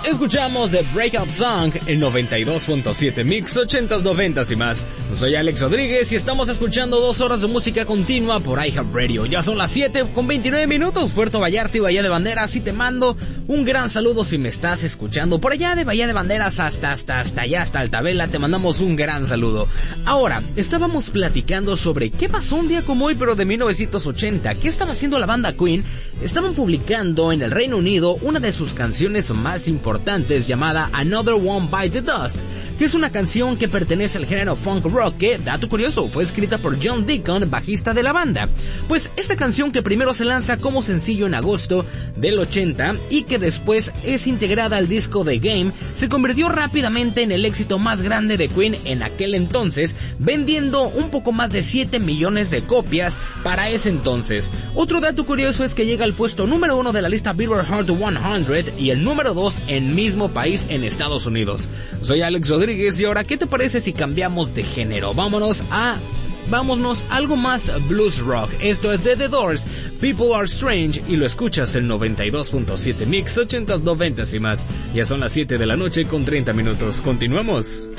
Escuchamos The Breakup Song en 92.7 Mix 80s, 90s y más. Soy Alex Rodríguez y estamos escuchando 2 horas de música continua por iHeartRadio. Ya son las 7:29, Puerto Vallarta y Bahía de Banderas, y te mando un gran saludo si me estás escuchando por allá de Bahía de Banderas hasta allá, hasta Altavela. Te mandamos un gran saludo. Ahora, estábamos platicando sobre qué pasó un día como hoy, pero de 1980. ¿Qué estaba haciendo la banda Queen? Estaban publicando en el Reino Unido una de sus canciones más importantes, llamada Another One Bite the Dust, que es una canción que pertenece al género funk rock que, dato curioso, fue escrita por John Deacon, bajista de la banda. Pues esta canción, que primero se lanza como sencillo en agosto del 80 y que después es integrada al disco The Game, se convirtió rápidamente en el éxito más grande de Queen en aquel entonces, vendiendo un poco más de 7 millones de copias para ese entonces. Otro dato curioso es que llega al puesto número 1 de la lista Billboard Hot 100 y el número 2 en mismo país en Estados Unidos. Soy Alex Rodríguez y ahora, ¿qué te parece si cambiamos de género? Vámonos a algo más blues rock. Esto es de The Doors, People Are Strange, y lo escuchas en 92.7 Mix 80s, 90s y más. Ya son las 7 de la noche con 30 minutos. Continuamos.